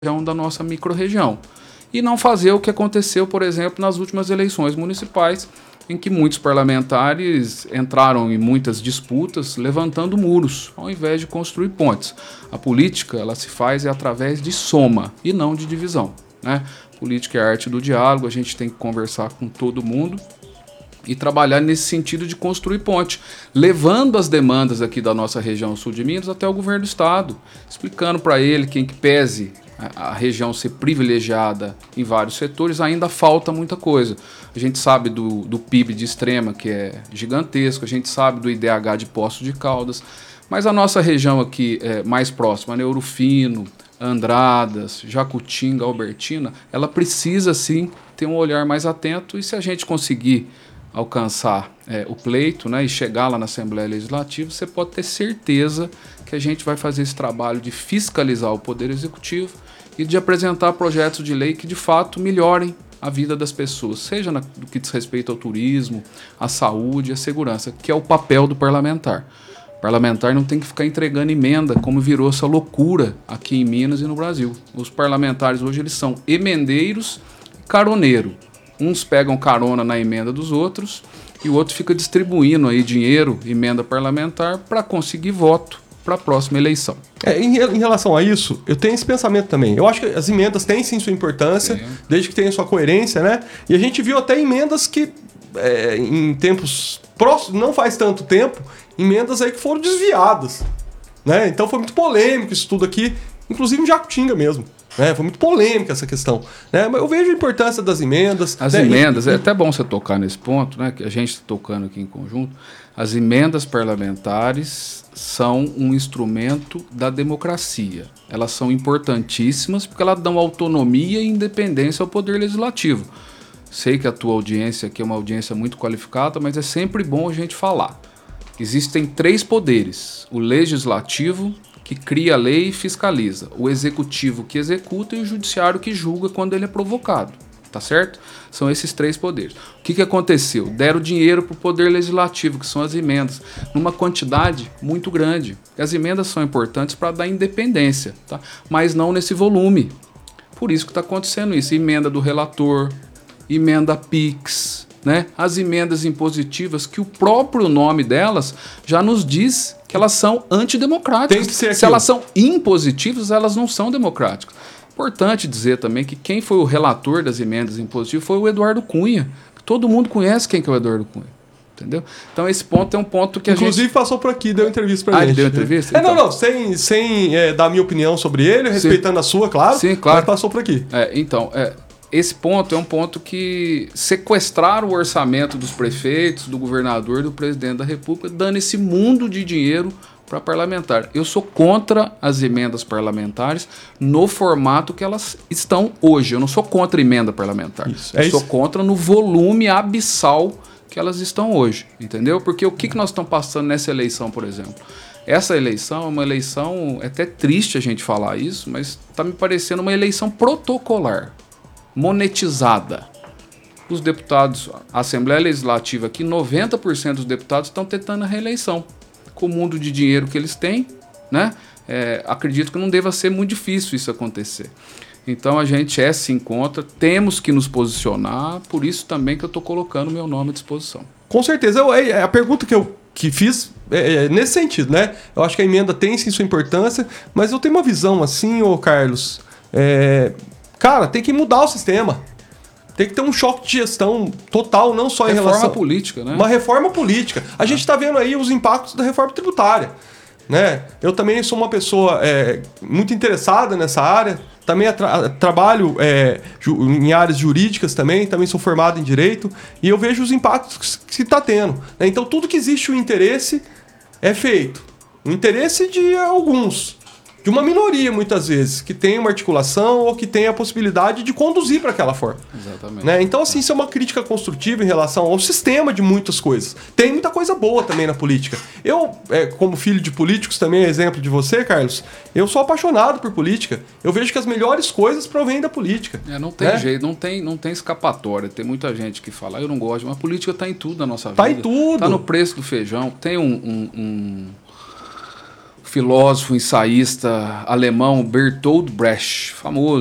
da nossa microrregião. E não fazer o que aconteceu, por exemplo, nas últimas eleições municipais, em que muitos parlamentares entraram em muitas disputas levantando muros, ao invés de construir pontes. A política, ela se faz através de soma e não de divisão, né? Política é a arte do diálogo, a gente tem que conversar com todo mundo e trabalhar nesse sentido de construir ponte, levando as demandas aqui da nossa região sul de Minas até o governo do estado, explicando para ele que, em que pese a região ser privilegiada em vários setores, ainda falta muita coisa. A gente sabe do PIB de Extrema, que é gigantesco, a gente sabe do IDH de Poços de Caldas, mas a nossa região aqui mais próxima, né, Ouro Fino, Andradas, Jacutinga, Albertina, ela precisa sim ter um olhar mais atento, e se a gente conseguir alcançar o pleito, né, e chegar lá na Assembleia Legislativa, você pode ter certeza que a gente vai fazer esse trabalho de fiscalizar o Poder Executivo e de apresentar projetos de lei que de fato melhorem a vida das pessoas, seja no que diz respeito ao turismo, à saúde, à segurança, que é o papel do parlamentar. O parlamentar não tem que ficar entregando emenda, como virou essa loucura aqui em Minas e no Brasil. Os parlamentares hoje eles são emendeiros e caroneiros. Uns pegam carona na emenda dos outros e o outro fica distribuindo aí dinheiro, emenda parlamentar, para conseguir voto para a próxima eleição. Em relação a isso, eu tenho esse pensamento também. Eu acho que as emendas têm sim sua importância, desde que tenham sua coerência, né? E a gente viu até emendas que, em tempos próximos, não faz tanto tempo, emendas aí que foram desviadas, né? Então foi muito polêmico isso tudo aqui, inclusive em Jacutinga mesmo. Foi muito polêmica essa questão, né? Mas eu vejo a importância das emendas. As emendas, é até bom você tocar nesse ponto, né? Que a gente está tocando aqui em conjunto. As emendas parlamentares são um instrumento da democracia. Elas são importantíssimas porque elas dão autonomia e independência ao Poder Legislativo. Sei que a tua audiência aqui é uma audiência muito qualificada, mas é sempre bom a gente falar. Existem 3 poderes: o legislativo, que cria a lei e fiscaliza, o executivo, que executa, e o judiciário, que julga quando ele é provocado, tá certo? São esses 3 poderes. O que aconteceu? Deram dinheiro para o poder legislativo, que são as emendas, numa quantidade muito grande. As emendas são importantes para dar independência, tá? Mas não nesse volume. Por isso que está acontecendo isso. Emenda do relator, emenda PIX, né? As emendas impositivas, que o próprio nome delas já nos diz que elas são antidemocráticas. Tem que ser Se elas são impositivas, elas não são democráticas. Importante dizer também que quem foi o relator das emendas impositivas foi o Eduardo Cunha. Todo mundo conhece quem que é o Eduardo Cunha. Entendeu? Então esse ponto é um ponto que inclusive passou por aqui, deu entrevista pra gente. Ele deu entrevista? Então. Não, sem dar a minha opinião sobre ele, respeitando a sua, claro. Sim, claro. Mas passou por aqui. Esse ponto é um ponto que sequestrar o orçamento dos prefeitos, do governador, do presidente da República, dando esse mundo de dinheiro para parlamentar. Eu sou contra as emendas parlamentares no formato que elas estão hoje. Eu não sou contra a emenda parlamentar. Eu sou contra no volume abissal que elas estão hoje, entendeu? Porque o que nós estamos passando nessa eleição, por exemplo? Essa eleição é uma eleição, é até triste a gente falar isso, mas está me parecendo uma eleição protocolar, monetizada. Os deputados, a Assembleia Legislativa aqui, 90% dos deputados estão tentando a reeleição. Com o mundo de dinheiro que eles têm, né? Acredito que não deva ser muito difícil isso acontecer. Então a gente sim contra, temos que nos posicionar, por isso também que eu estou colocando meu nome à disposição. Com certeza. A pergunta que eu fiz é nesse sentido, né? Eu acho que a emenda tem sim sua importância, mas eu tenho uma visão assim, ô Carlos, cara, tem que mudar o sistema. Tem que ter um choque de gestão total, não só em relação... Reforma política, né? Uma reforma política. A gente está vendo aí os impactos da reforma tributária, né? Eu também sou uma pessoa muito interessada nessa área. Também trabalho em áreas jurídicas também sou formado em Direito. E eu vejo os impactos que se está tendo, né? Então, tudo que existe o interesse é feito. O interesse de alguns. De uma minoria, muitas vezes, que tem uma articulação ou que tem a possibilidade de conduzir para aquela forma. Exatamente. Né? Então, assim, isso é uma crítica construtiva em relação ao sistema de muitas coisas. Tem muita coisa boa também na política. Eu, como filho de políticos, também exemplo de você, Carlos, eu sou apaixonado por política. Eu vejo que as melhores coisas provêm da política. Não tem jeito, não tem escapatória. Tem muita gente que fala, eu não gosto, mas a política está em tudo na nossa vida. Está em tudo. Está no preço do feijão. Tem filósofo, ensaísta alemão Bertolt Brecht, famoso.